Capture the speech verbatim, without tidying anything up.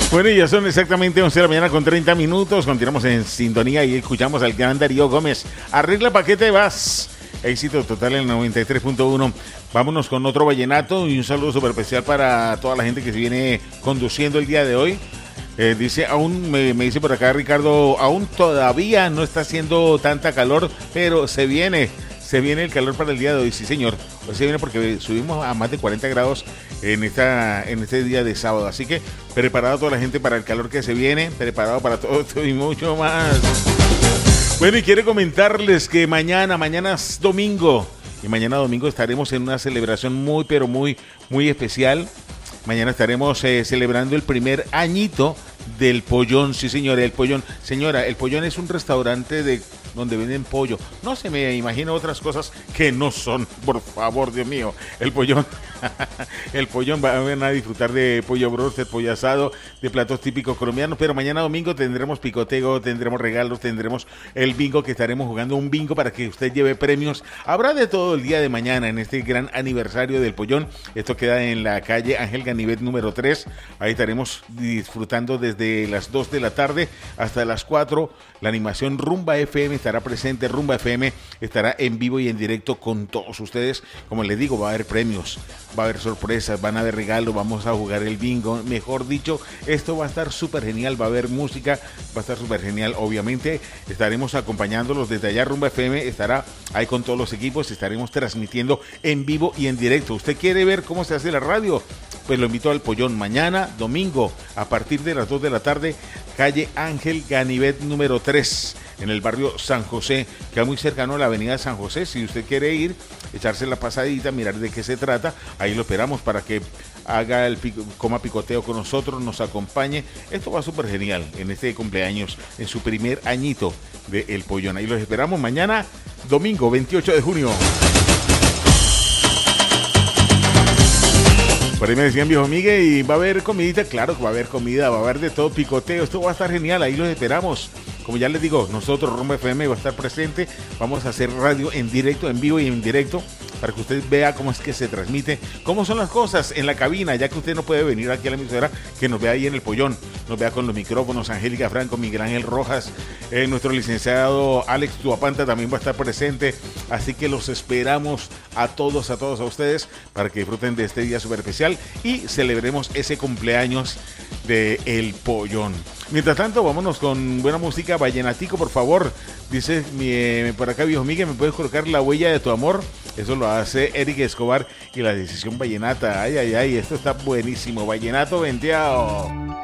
Bueno, y ya son exactamente once de la mañana con treinta minutos. Continuamos en sintonía y escuchamos al gran Darío Gómez. Arregla paquete, vas. Éxito total en el noventa y tres punto uno. Vámonos con otro vallenato y un saludo súper especial para toda la gente que se viene conduciendo el día de hoy. Eh, dice, aún me, me dice por acá Ricardo, aún todavía no está haciendo tanta calor, pero se viene, se viene el calor para el día de hoy, sí señor. Hoy se viene porque subimos a más de cuarenta grados en esta en este día de sábado, así que preparado toda la gente para el calor que se viene, preparado para todo esto y mucho más. Bueno, y quiero comentarles que mañana, mañana es domingo, y mañana domingo estaremos en una celebración muy, pero muy, muy especial. Mañana estaremos eh, celebrando el primer añito del Pollón, sí señora, el Pollón. Señora, el Pollón es un restaurante de donde venden pollo. No se me imagina otras cosas que no son, por favor, Dios mío. El Pollón, el Pollón, van a disfrutar de pollo broster, pollo asado, de platos típicos colombianos, pero mañana domingo tendremos picoteo, tendremos regalos, tendremos el bingo, que estaremos jugando un bingo para que usted lleve premios. Habrá de todo el día de mañana en este gran aniversario del Pollón. Esto queda en la calle Ángel Ganivet número tres. Ahí estaremos disfrutando desde las dos de la tarde hasta las cuatro. La animación Rumba F M estará presente. Rumba F M estará en vivo y en directo con todos ustedes. Como les digo, va a haber premios, va a haber sorpresas, van a haber regalos, vamos a jugar el bingo. Mejor dicho, esto va a estar súper genial, va a haber música, va a estar súper genial. Obviamente estaremos acompañándolos desde allá. Rumba F M estará ahí con todos los equipos, estaremos transmitiendo en vivo y en directo. ¿Usted quiere ver cómo se hace la radio? Pues lo invito al Pollón mañana, domingo, a partir de las dos de la tarde, calle Ángel Ganivet número tres, en el barrio San José, que es muy cercano a la avenida San José. Si usted quiere ir, echarse la pasadita, mirar de qué se trata, ahí lo esperamos para que haga el pico, coma picoteo con nosotros, nos acompañe. Esto va súper genial en este cumpleaños, en su primer añito de El Pollón. Ahí los esperamos mañana, domingo veintiocho de junio. Por ahí me decían, viejo Miguel, y va a haber comidita. Claro que va a haber comida, va a haber de todo, picoteo, esto va a estar genial, ahí los esperamos. Como ya les digo, nosotros, Rumba F M, va a estar presente, vamos a hacer radio en directo, en vivo y en directo, para que usted vea cómo es que se transmite, cómo son las cosas en la cabina, ya que usted no puede venir aquí a la emisora, que nos vea ahí en el Pollón, nos vea con los micrófonos. Angélica Franco, Miguel Ángel Rojas, eh, nuestro licenciado Alex Tuapanta también va a estar presente, así que los esperamos a todos, a todos a ustedes, para que disfruten de este día súper especial y celebremos ese cumpleaños de El Pollón. Mientras tanto, vámonos con buena música, vallenatico, por favor. Dice mi, eh, por acá, viejo Miguel, ¿me puedes colocar La Huella de tu Amor? Eso lo hace Eric Escobar y La Decisión Vallenata. Ay, ay, ay, esto está buenísimo. Vallenato venteado.